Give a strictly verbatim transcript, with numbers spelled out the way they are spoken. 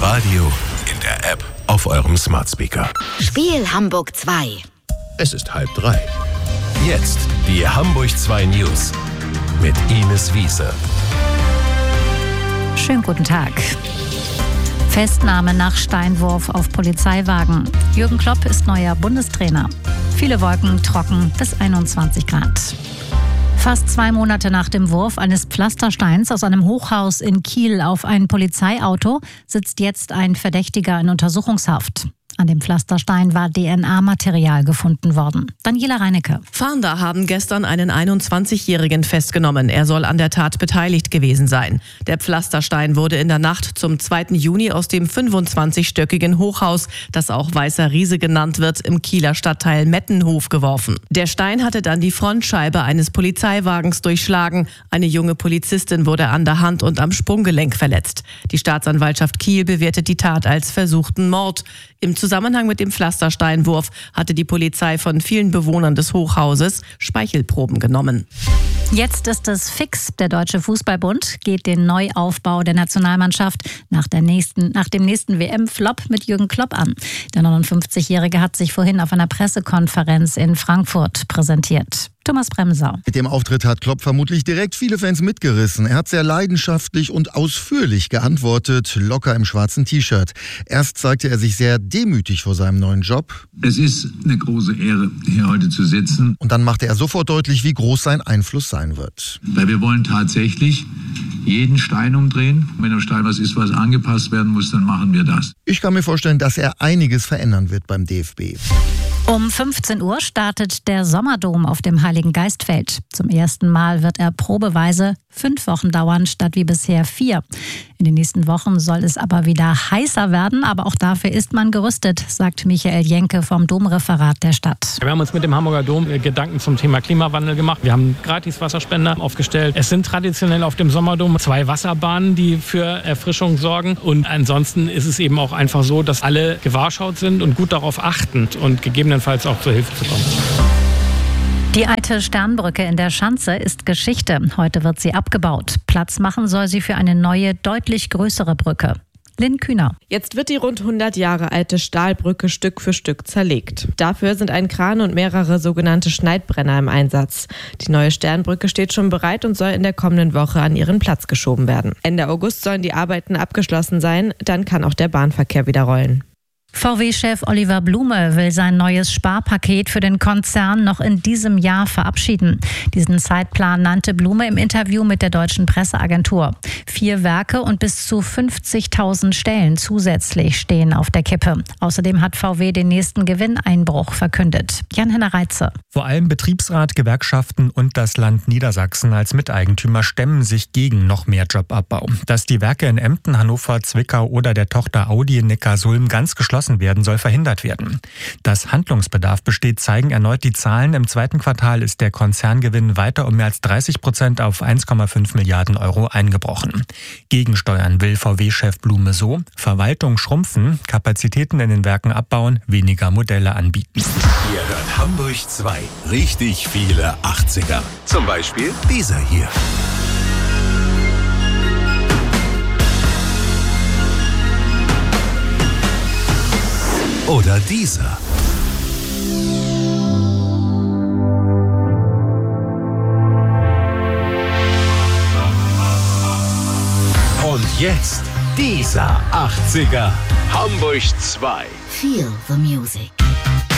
Radio, in der App, auf eurem Smart Speaker. Spiel Hamburg zwei. Es ist halb drei. Jetzt die Hamburg zwei News mit Ines Wiese. Schönen guten Tag. Festnahme nach Steinwurf auf Polizeiwagen. Jürgen Klopp ist neuer Bundestrainer. Viele Wolken, trocken bis einundzwanzig Grad. Fast zwei Monate nach dem Wurf eines Pflastersteins aus einem Hochhaus in Kiel auf ein Polizeiauto sitzt jetzt ein Verdächtiger in Untersuchungshaft. An dem Pflasterstein war D N A-Material gefunden worden. Daniela Reinecke. Fahnder haben gestern einen einundzwanzigjährigen festgenommen. Er soll an der Tat beteiligt gewesen sein. Der Pflasterstein wurde in der Nacht zum zweiten Juni aus dem fünfundzwanzigstöckigen Hochhaus, das auch Weißer Riese genannt wird, im Kieler Stadtteil Mettenhof geworfen. Der Stein hatte dann die Frontscheibe eines Polizeiwagens durchschlagen. Eine junge Polizistin wurde an der Hand und am Sprunggelenk verletzt. Die Staatsanwaltschaft Kiel bewertet die Tat als versuchten Mord. Im Zusammenhang mit dem Pflastersteinwurf hatte die Polizei von vielen Bewohnern des Hochhauses Speichelproben genommen. Jetzt ist es fix. Der Deutsche Fußballbund geht den Neuaufbau der Nationalmannschaft nach, der nächsten, nach dem nächsten W M-Flop mit Jürgen Klopp an. Der neunundfünfzigjährige hat sich vorhin auf einer Pressekonferenz in Frankfurt präsentiert. Thomas Bremser. Mit dem Auftritt hat Klopp vermutlich direkt viele Fans mitgerissen. Er hat sehr leidenschaftlich und ausführlich geantwortet, locker im schwarzen T-Shirt. Erst zeigte er sich sehr demütig vor seinem neuen Job. Es ist eine große Ehre, hier heute zu sitzen. Und dann machte er sofort deutlich, wie groß sein Einfluss sein wird. Weil wir wollen tatsächlich jeden Stein umdrehen. Wenn am Stein was ist, was angepasst werden muss, dann machen wir das. Ich kann mir vorstellen, dass er einiges verändern wird beim D F B. Um fünfzehn Uhr startet der Sommerdom auf dem Heiligen Geistfeld. Zum ersten Mal wird er probeweise fünf Wochen dauern, statt wie bisher vier. In den nächsten Wochen soll es aber wieder heißer werden, aber auch dafür ist man gerüstet, sagt Michael Jenke vom Domreferat der Stadt. Wir haben uns mit dem Hamburger Dom Gedanken zum Thema Klimawandel gemacht. Wir haben gratis Wasserspender aufgestellt. Es sind traditionell auf dem Sommerdom zwei Wasserbahnen, die für Erfrischung sorgen. Und ansonsten ist es eben auch einfach so, dass alle gewahrschaut sind und gut darauf achten und gegebenenfalls auch zur Hilfe zu kommen. Die alte Sternbrücke in der Schanze ist Geschichte. Heute wird sie abgebaut. Platz machen soll sie für eine neue, deutlich größere Brücke. Lynn Kühner. Jetzt wird die rund hundert Jahre alte Stahlbrücke Stück für Stück zerlegt. Dafür sind ein Kran und mehrere sogenannte Schneidbrenner im Einsatz. Die neue Sternbrücke steht schon bereit und soll in der kommenden Woche an ihren Platz geschoben werden. Ende August sollen die Arbeiten abgeschlossen sein, dann kann auch der Bahnverkehr wieder rollen. V W-Chef Oliver Blume will sein neues Sparpaket für den Konzern noch in diesem Jahr verabschieden. Diesen Zeitplan nannte Blume im Interview mit der Deutschen Presseagentur. Vier Werke und bis zu fünfzigtausend Stellen zusätzlich stehen auf der Kippe. Außerdem hat V W den nächsten Gewinneinbruch verkündet. Jan-Henner Reitze. Vor allem Betriebsrat, Gewerkschaften und das Land Niedersachsen als Miteigentümer stemmen sich gegen noch mehr Jobabbau. Dass die Werke in Emden, Hannover, Zwickau oder der Tochter Audi in Neckarsulm ganz geschlossen werden, soll verhindert werden. Dass Handlungsbedarf besteht, zeigen erneut die Zahlen. Im zweiten Quartal ist der Konzerngewinn weiter um mehr als dreißig Prozent auf eins Komma fünf Milliarden Euro eingebrochen. Gegensteuern will V W-Chef Blume so: Verwaltung schrumpfen, Kapazitäten in den Werken abbauen, weniger Modelle anbieten. Ihr hört Hamburg zwei. Richtig viele achtziger. Zum Beispiel dieser hier. Oder dieser. Und jetzt dieser achtziger. Hamburg zwei. Feel the music.